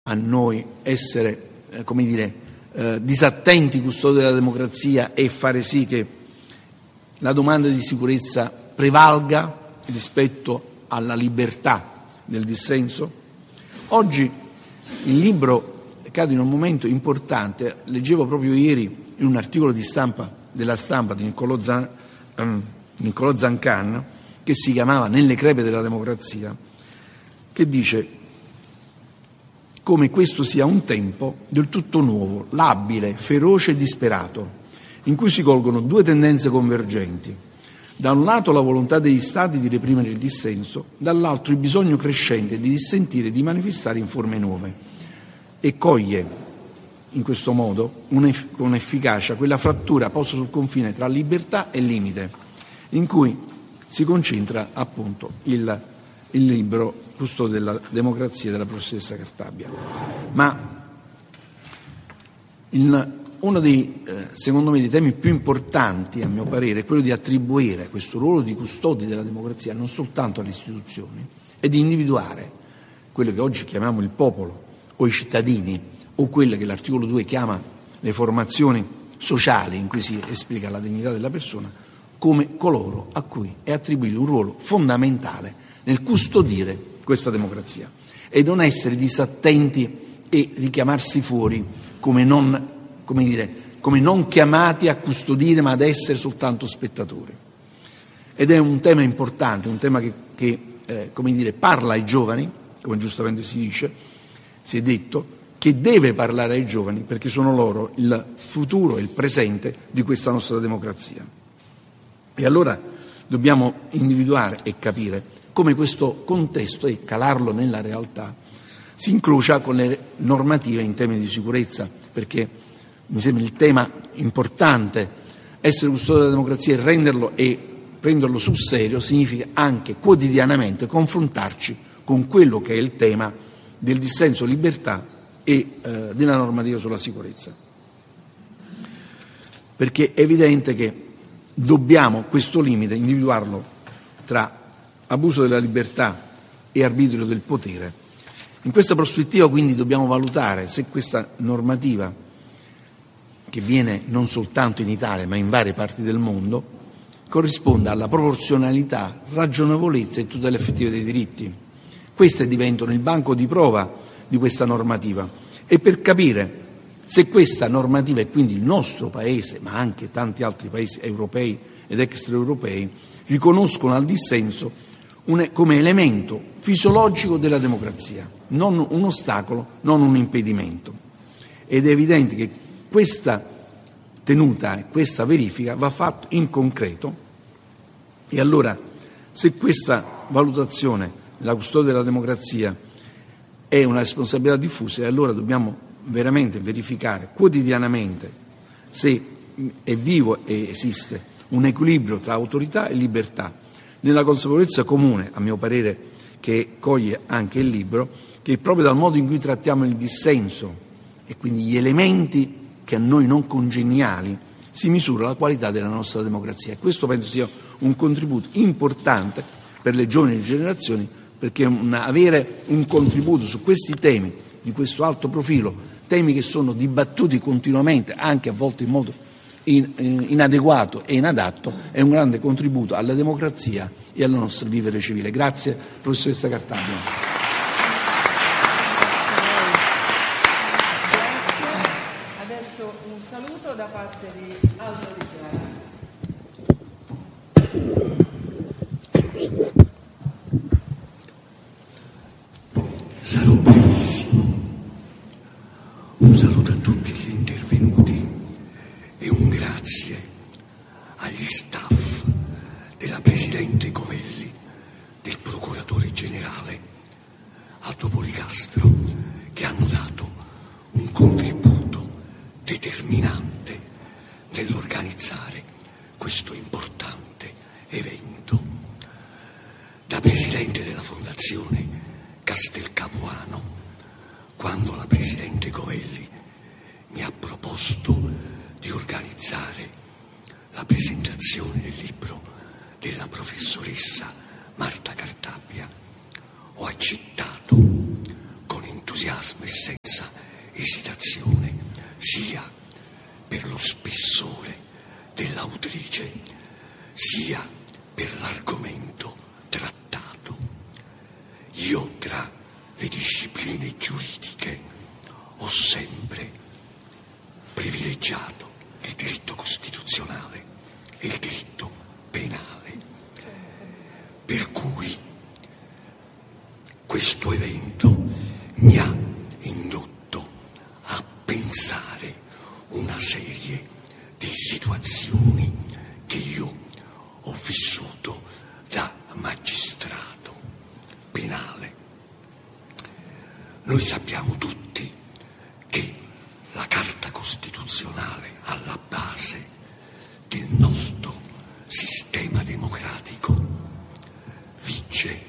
a noi essere, disattenti custodi della democrazia e fare sì che la domanda di sicurezza prevalga rispetto alla libertà del dissenso? Oggi il libro cade in un momento importante. Leggevo proprio ieri in un articolo della stampa di Niccolò Zancan, che si chiamava Nelle crepe della democrazia, che dice come questo sia un tempo del tutto nuovo, labile, feroce e disperato, in cui si colgono due tendenze convergenti. Da un lato la volontà degli Stati di reprimere il dissenso, dall'altro il bisogno crescente di dissentire e di manifestare in forme nuove. E coglie in questo modo con efficacia quella frattura posta sul confine tra libertà e limite, in cui si concentra appunto il libro Custode della democrazia della professoressa Cartabia. Ma uno dei, secondo me, dei temi più importanti, a mio parere, è quello di attribuire questo ruolo di custodi della democrazia non soltanto alle istituzioni, e di individuare quello che oggi chiamiamo il popolo o i cittadini, o quelle che l'articolo 2 chiama le formazioni sociali, in cui si esplica la dignità della persona, come coloro a cui è attribuito un ruolo fondamentale nel custodire questa democrazia e non essere disattenti e richiamarsi fuori come non chiamati a custodire, ma ad essere soltanto spettatori. Ed è un tema importante, un tema che parla ai giovani, come giustamente si è detto, che deve parlare ai giovani, perché sono loro il futuro e il presente di questa nostra democrazia. E allora dobbiamo individuare e capire come questo contesto e calarlo nella realtà si incrocia con le normative in termini di sicurezza, perché mi sembra il tema importante. Essere custode della democrazia e prenderlo sul serio significa anche quotidianamente confrontarci con quello che è il tema del dissenso libertà e della normativa sulla sicurezza. Perché è evidente che dobbiamo questo limite individuarlo tra abuso della libertà e arbitrio del potere. In questa prospettiva quindi dobbiamo valutare se questa normativa, che viene non soltanto in Italia ma in varie parti del mondo, corrisponda alla proporzionalità, ragionevolezza e tutela effettiva dei diritti. Queste diventano il banco di prova di questa normativa, e per capire se questa normativa, e quindi il nostro Paese, ma anche tanti altri Paesi europei ed extraeuropei, riconoscono al dissenso come elemento fisiologico della democrazia, non un ostacolo, non un impedimento. Ed è evidente che questa tenuta e questa verifica va fatta in concreto, e allora se questa valutazione della custodia della democrazia è una responsabilità diffusa, allora dobbiamo veramente verificare quotidianamente se è vivo e esiste un equilibrio tra autorità e libertà, nella consapevolezza comune, a mio parere, che coglie anche il libro, che proprio dal modo in cui trattiamo il dissenso e quindi gli elementi che a noi non congeniali si misura la qualità della nostra democrazia. E questo penso sia un contributo importante per le giovani generazioni, perché avere un contributo su questi temi di questo alto profilo, temi che sono dibattuti continuamente, anche a volte in modo inadeguato e inadatto, è un grande contributo alla democrazia e al nostro vivere civile. Grazie, professoressa Cartabia. Adesso un saluto da parte di Aldo Di Chiara. Sarò brevissimo. Un saluto a tutti gli intervenuti e un grazie agli staff della Presidente Covelli, del Procuratore Generale Aldo Policastro, che hanno dato un contributo determinante nell'organizzare questo importante evento. Da Presidente della Fondazione Castelcapuano, quando la Presidente Covelli mi ha proposto di organizzare la presentazione del libro della professoressa Marta Cartabia, ho accettato con entusiasmo e senso esitazione sia per lo spessore dell'autrice, sia per l'argomento trattato. Io tra le discipline giuridiche ho sempre privilegiato il diritto costituzionale e il diritto penale, per cui questo evento mi ha indotto a pensare una serie di situazioni che io ho vissuto da magistrato penale. Noi sappiamo tutti che la Carta Costituzionale alla base del nostro sistema democratico vige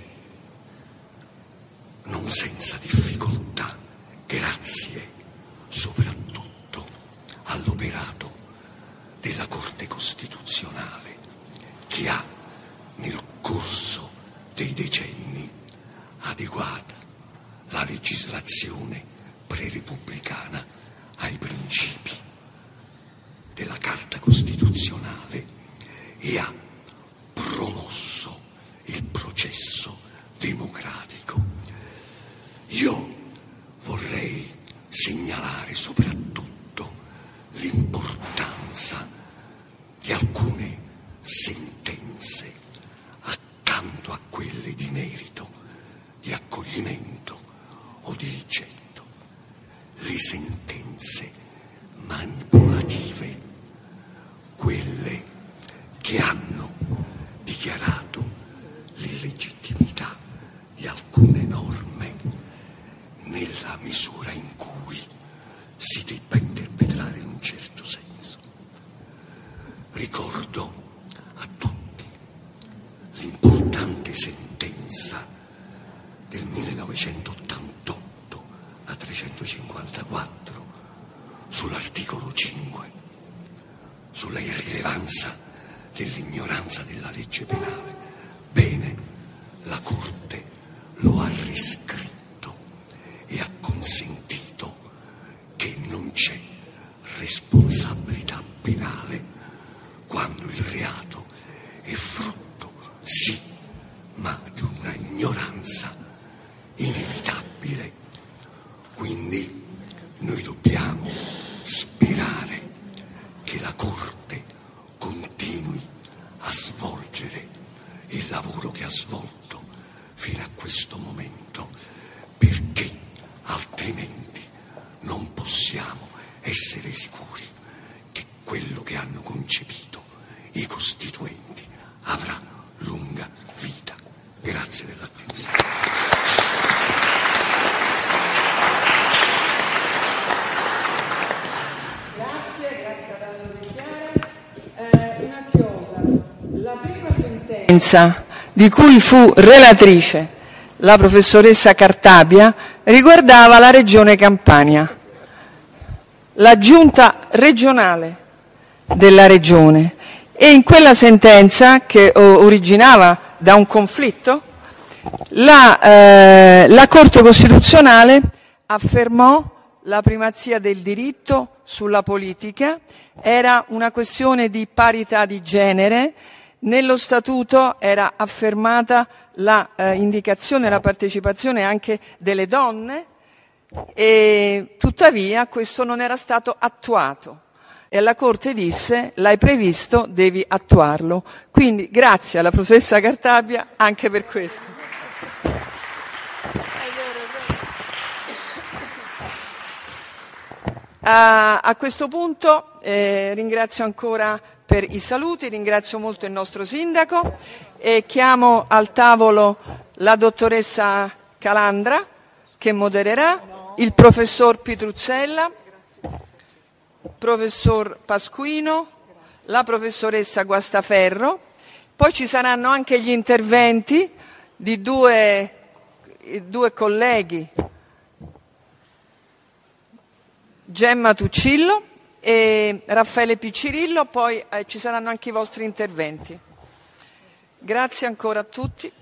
non senza difficoltà, grazie soprattutto all'operato della Corte Costituzionale, che ha nel corso dei decenni adeguata la legislazione prerepubblicana ai principi della Carta Costituzionale e ha promosso il processo democratico. Io vorrei segnalare soprattutto l'importanza di alcune sentenze accanto a quelle di merito, di accoglimento o di rigetto. Le sentenze manipolative, quelle che hanno dichiarato l'illegittimità di alcune norme nella misura in cui si debba interpretare in un certo senso. Ricordo a tutti l'importante sentenza del 1988, la 354, sull'articolo 5, sulla irrilevanza dell'ignoranza della legge penale. Bene, la Corte lo ha riscritto e ha consentito che non c'è responsabilità penale quando il reato è frutto, sì, ma di una ignoranza inevitabile. Quindi noi dobbiamo sperare che la Corte continui a svolgere il lavoro che ha svolto fino a questo momento, perché altrimenti non possiamo essere sicuri che quello che hanno concepito i costituenti avrà lunga vita. Grazie dell'attenzione. Grazie ad Aldo Di Chiara. Una chiosa. La prima sentenza di cui fu relatrice la professoressa Cartabia riguardava la regione Campania. La giunta regionale della regione, e in quella sentenza, che originava da un conflitto, la Corte Costituzionale affermò la primazia del diritto sulla politica. Era una questione di parità di genere. Nello statuto era affermata la indicazione e la partecipazione anche delle donne, e tuttavia questo non era stato attuato, e la Corte disse: l'hai previsto, devi attuarlo. Quindi grazie alla professoressa Cartabia anche per questo. A questo punto ringrazio ancora per i saluti, ringrazio molto il nostro sindaco e chiamo al tavolo la dottoressa Calandra, che modererà, il professor Pitruzzella, professor Pasquino, la professoressa Guastaferro. Poi ci saranno anche gli interventi di due colleghi, Gemma Tuccillo e Raffaele Piccirillo. Poi ci saranno anche i vostri interventi. Grazie ancora a tutti.